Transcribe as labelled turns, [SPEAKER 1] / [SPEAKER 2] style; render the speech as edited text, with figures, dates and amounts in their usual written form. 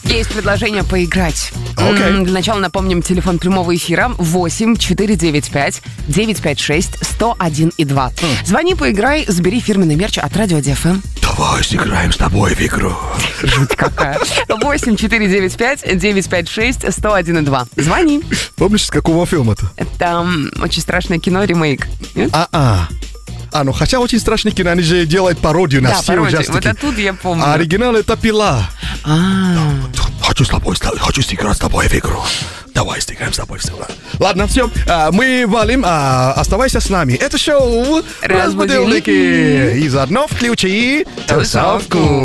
[SPEAKER 1] Есть предложение поиграть.
[SPEAKER 2] Окей.
[SPEAKER 1] Для начала напомним телефон прямого эфира 8-495-956-101-2. Звони, поиграй, забери фирменный мерч от Радио ДФМ.
[SPEAKER 2] Давай сыграем с тобой в игру.
[SPEAKER 1] Жуть какая. 8-495-956-101-2. Звони.
[SPEAKER 2] Помнишь, с какого фильма-то?
[SPEAKER 1] Это очень страшное кино, ремейк. Нет?
[SPEAKER 2] Ну хотя очень страшный кино, они же делают пародию на
[SPEAKER 1] Да,
[SPEAKER 2] все
[SPEAKER 1] пародия.
[SPEAKER 2] ужастики.
[SPEAKER 1] Вот оттуда я помню.
[SPEAKER 2] А оригинал это «Пила». Хочу сыграть с тобой в игру. Давай сыграем с тобой в игру. Ладно, все, мы валим, оставайся с нами. Это шоу
[SPEAKER 1] «Разбудилники».
[SPEAKER 2] «Разбудилники». И заодно включи тусовку.